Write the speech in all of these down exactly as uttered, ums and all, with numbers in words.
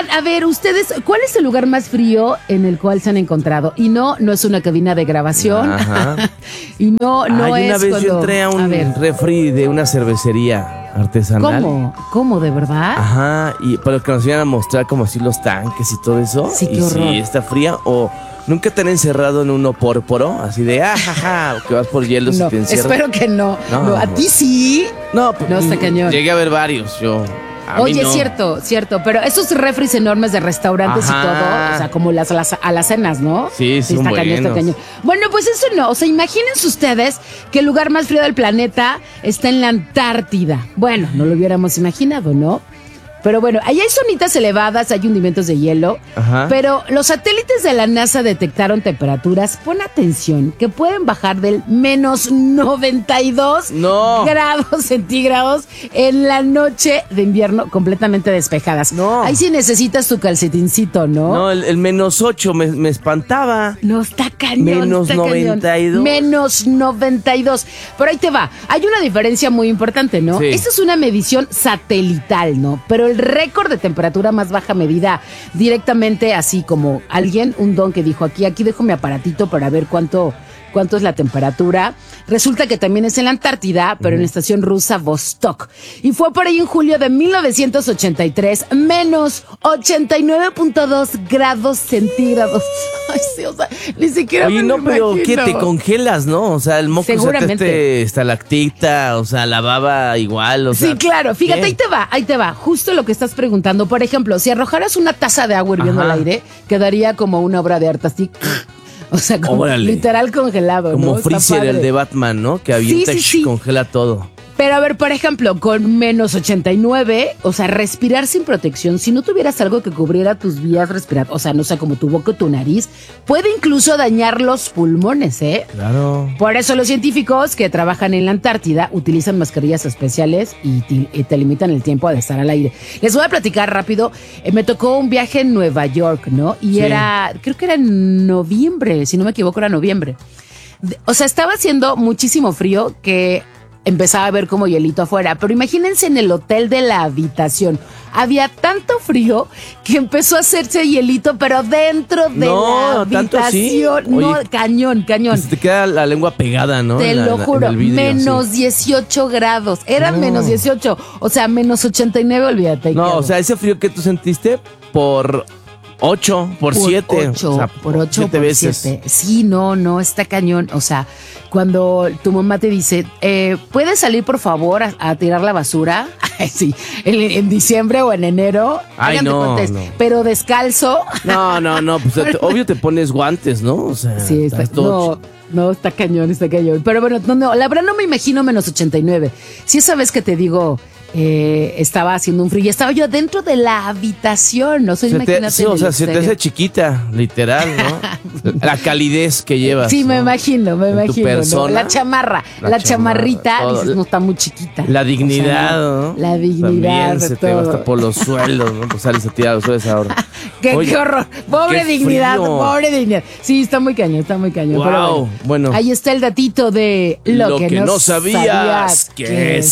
Oigan, a ver, ustedes, ¿cuál es el lugar más frío en el cual se han encontrado? Y no, no es una cabina de grabación. Ajá. Y no, no Ay, es una vez cuando... yo entré a un a refri de una cervecería artesanal. ¿Cómo? ¿Cómo, de verdad? Ajá, y para que nos iban a mostrar como así los tanques y todo eso. Sí, qué y horror. si está fría o nunca te han encerrado en uno pórporo, así de ajaja, que vas por hielo No, y te encierran. espero que no. No, No, a no. ti sí. No, pues, No, está cañón. Llegué a ver varios, yo. A mí Oye, no. cierto, cierto, pero esos refris enormes de restaurantes Ajá. y todo, o sea, como las, las alacenas, ¿no? Sí, son está cañón, está buenos. cañón. Bueno, pues eso no, o sea, imagínense ustedes que el lugar más frío del planeta está en la Antártida. Bueno, no lo hubiéramos imaginado, ¿no? Pero bueno, ahí hay zonitas elevadas, hay hundimientos de hielo, Ajá. pero los satélites de la NASA detectaron temperaturas, pon atención, que pueden bajar del menos noventa y dos No. grados centígrados en la noche de invierno completamente despejadas. No. Ahí sí necesitas tu calcetincito, ¿no? No, el, el menos ocho me, me espantaba. No, está cañón. Menos está cañón. noventa y dos. Menos noventa y dos. Pero ahí te va. Hay una diferencia muy importante, ¿no? Sí. Esta es una medición satelital, ¿no? Pero el récord de temperatura más baja medida directamente así como alguien, un don que dijo aquí, aquí dejo mi aparatito para ver cuánto, cuánto es la temperatura. Resulta que también es en la Antártida, pero en la estación rusa Vostok. Y fue por ahí en julio de mil novecientos ochenta y tres, menos ochenta y nueve punto dos grados centígrados. Ay, sí, o sea, ni siquiera Oye, me no, lo pero ¿qué? imagino. Te congelas, ¿no? O sea, el moco se te Seguramente. este, estalactita, o sea, la baba igual, o sea. Sí, claro. Fíjate, ¿qué? ahí te va, ahí te va. Justo lo que estás preguntando. Por ejemplo, si arrojaras una taza de agua hirviendo Ajá. al aire, quedaría como una obra de arte así. O sea, como Órale. literal congelado, Como ¿no? Está Freezer, padre. el de Batman, ¿no? Que avienta Sí, y sí, sí. congela todo. Pero a ver, por ejemplo, con menos ochenta y nueve, o sea, respirar sin protección, si no tuvieras algo que cubriera tus vías respiratorias, o sea, no sé, como tu boca o tu nariz, puede incluso dañar los pulmones, ¿eh? Claro. Por eso los científicos que trabajan en la Antártida utilizan mascarillas especiales y te, y te limitan el tiempo de estar al aire. Les voy a platicar rápido. Eh, me tocó un viaje en Nueva York, ¿no? Y Sí. era, creo que era en noviembre, si no me equivoco, era noviembre. De- O sea, estaba haciendo muchísimo frío que empezaba a ver como hielito afuera. Pero imagínense en el hotel de la habitación. Había tanto frío que empezó a hacerse hielito, pero dentro de No, la ¿tanto así? habitación. No, Oye, cañón, cañón. Que se te queda la lengua pegada, ¿no? Te En la- lo en juro, el vidrio, menos sí. dieciocho grados. Eran No. menos dieciocho. O sea, menos ochenta y nueve, olvídate. No, Guillermo. o sea, ese frío que tú sentiste por ocho, por siete. Ocho, o sea, por ocho, siete por veces. siete. Sí, no, no, está cañón. O sea, cuando tu mamá te dice, eh, ¿puedes salir por favor a, a tirar la basura? Ay, sí, en, en diciembre o en enero. Ay, háganme no, cuentas, no. Pero descalzo. No, no, no, pues te- obvio te pones guantes, ¿no? O sea, Sí, está, estás todo no, no, está cañón, está cañón. Pero bueno, no, no, la verdad no me imagino menos ochenta y nueve. Si esa vez que te digo, eh, estaba haciendo un frío y estaba yo dentro de la habitación, no sé, Se te- imagínate. sí, en o el sea, se te exterior. hace chiquita, literal, ¿no? La calidez que llevas. Sí, me ¿no? imagino, me En tu imagino. ¿no? persona. La chamarra, La la, chamarra, chamarrita, todo. dices, no está muy chiquita. La O sea, dignidad, ¿no? La dignidad. También de se te va todo. hasta por los suelos, ¿no? Pues sales a tirar los suelos ahora. Qué, Oye, qué horror. Pobre qué dignidad, frío. pobre dignidad. Sí, está muy cañón, está muy cañón. Wow, pero bueno, bueno. Ahí está el datito de lo, que, no sabías, que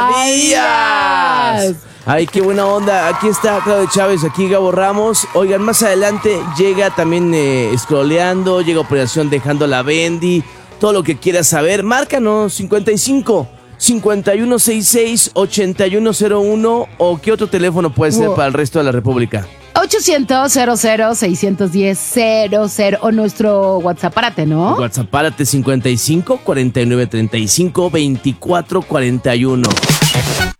sabías. Ay, qué buena onda. Aquí está Claudio Chávez, aquí Gabo Ramos. Oigan, más adelante llega también eh, scrolleando, llega Operación Dejando la Bendy. Todo lo que quieras saber, márcanos cincuenta y cinco, cincuenta y uno sesenta y seis, ochenta y uno cero uno o qué otro teléfono puede ser Wow. para el resto de la República. ochocientos, cero cero, seiscientos diez, cero cero o nuestro WhatsApp, párate, ¿no? WhatsApp, párate cincuenta y cinco, cuarenta y nueve, treinta y cinco, veinticuatro, cuarenta y uno.